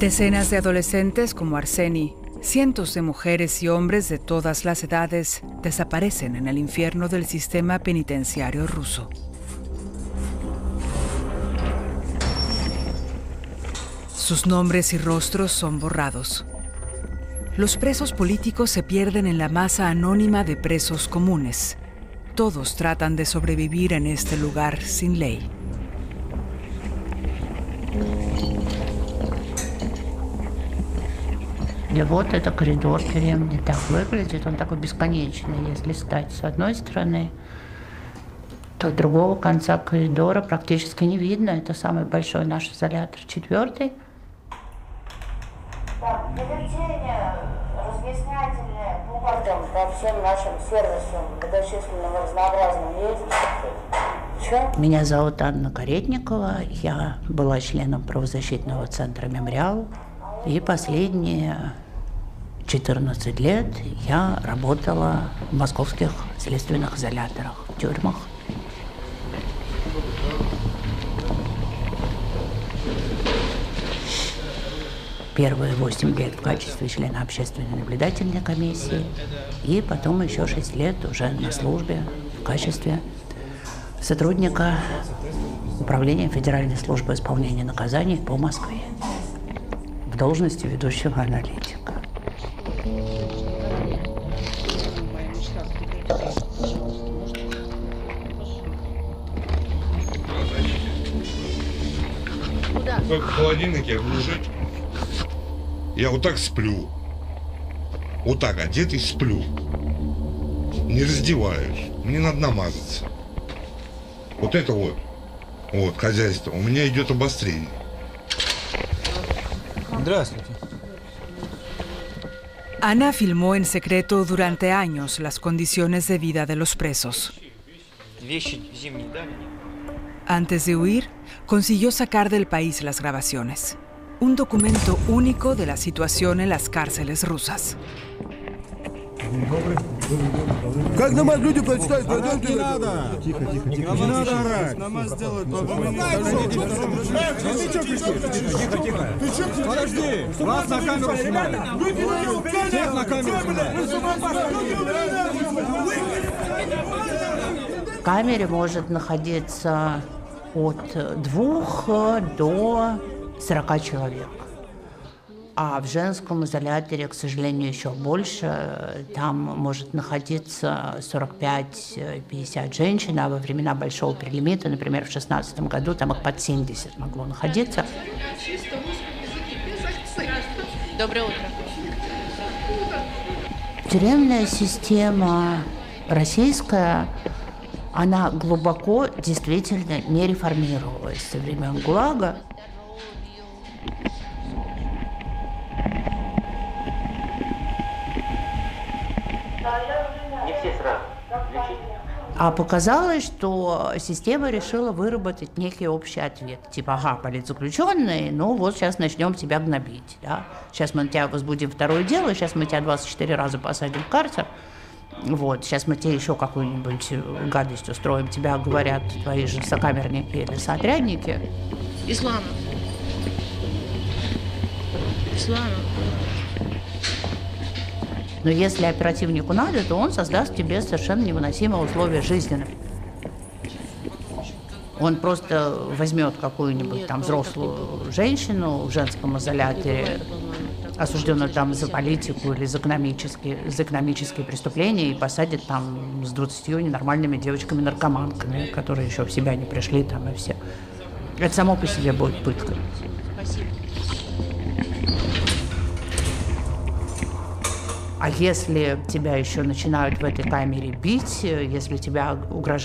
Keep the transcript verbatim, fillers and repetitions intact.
Decenas de adolescentes como Arseny, cientos de mujeres y hombres de todas las edades desaparecen en el infierno del sistema penitenciario ruso. Sus nombres y rostros son borrados. Los presos políticos se pierden en la masa anónima de presos comunes. Todos tratan de sobrevivir en este lugar sin ley. И вот это коридор тюремный так выглядит, он такой бесконечный, если стать с одной стороны, то другого конца коридора практически не видно. Это самый большой наш изолятор, четвертый. Так, бюллетени разъяснятельные пунктам по всем нашим сервисам многочисленным и разнообразным есть. Что? Меня зовут Анна Каретникова, я была членом правозащитного центра «Мемориал». И последние четырнадцать лет я работала в московских следственных изоляторах, в тюрьмах. Первые восемь лет в качестве члена общественной наблюдательной комиссии, и потом еще шесть лет уже на службе в качестве сотрудника Управления Федеральной службы исполнения наказаний по Москве в должности ведущего аналитика. Как в холодильнике глушить. Я вот так сплю. Вот так одетый сплю. Не раздеваюсь. Мне надо намазаться. Вот это вот. Вот, хозяйство. У меня идет обострение. Здравствуйте. Ana filmó en secreto durante años las condiciones de vida de los presos. Antes de huir, consiguió sacar del país las grabaciones. Un documento único de la situación en las cárceles rusas. Как намаз люди прочитают? Не надо! Тихо, тихо, тихо. Не надо орать! Намаз делают. Тихо, тихо. Подожди! Вас на камеру снимают! Всех на камеру снимают! В камере может находиться от двух до сорока человек. А в женском изоляторе, к сожалению, еще больше. Там может находиться сорок пять - пятьдесят женщин, а во времена большого перелимита, например, в шестнадцатом году, там их под семьдесят могло находиться. Доброе утро. Тюремная система российская, она глубоко действительно не реформировалась со времен ГУЛАГа. А показалось, что система решила выработать некий общий ответ. Типа, ага, политзаключенный, ну вот сейчас начнем тебя гнобить. Да? Сейчас мы на тебя возбудим второе дело, сейчас мы тебя двадцать четыре раза посадим в карцер. Вот, сейчас мы тебе еще какую-нибудь гадость устроим. Тебя говорят твои же сокамерники или соотрядники. Ислам. Ислам. Но если оперативнику надо, то он создаст тебе совершенно невыносимые условия жизни. Он просто возьмет какую-нибудь там взрослую женщину в женском изоляторе, осужденную там за политику или за экономические, за экономические преступления, и посадит там с двадцатью ненормальными девочками-наркоманками, которые еще в себя не пришли там и все. Это само по себе будет пыткой. Спасибо. А если тебя еще начинают в этой камере бить, если тебя угрожают